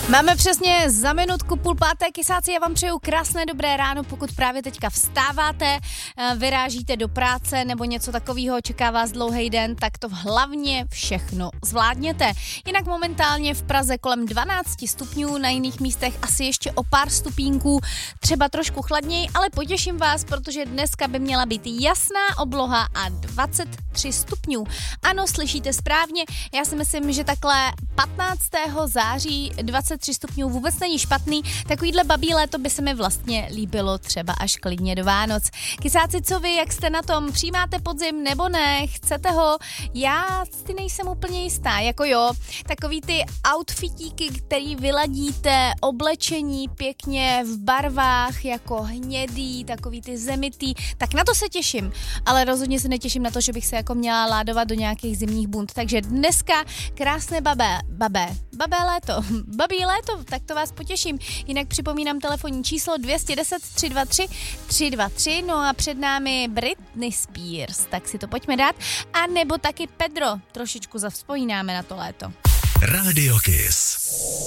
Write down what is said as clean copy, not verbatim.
Máme přesně za minutku 4:30, kysáci, já vám přeju krásné dobré ráno, pokud právě teďka vstáváte, vyrážíte do práce nebo něco takového, čeká vás dlouhý den, tak to hlavně všechno zvládněte. Jinak momentálně v Praze kolem 12 stupňů, na jiných místech asi ještě o pár stupínků, třeba trošku chladněji, ale potěším vás, protože dneska by měla být jasná obloha a 23 stupňů. Ano, slyšíte správně, já si myslím, že takhle 15. září 23 stupňů vůbec není špatný, takovýhle babí léto by se mi vlastně líbilo třeba až klidně do Vánoc. Kysáci, co vy, jak jste na tom, přijímáte podzim nebo ne, chcete ho? Já si nejsem úplně jistá, jako jo, takový ty outfitíky, který vyladíte, oblečení pěkně v barvách, jako hnědý, takový ty zemitý, tak na to se těším, ale rozhodně se netěším na to, že bych se jako měla ládovat do nějakých zimních bund, takže dneska krásné babí léto, tak to vás potěším. Jinak připomínám telefonní číslo 210 323 323, no a před námi Britney Spears, tak si to pojďme dát, a nebo taky Pedro, trošičku zavzpomínáme na to léto. Radio Kiss.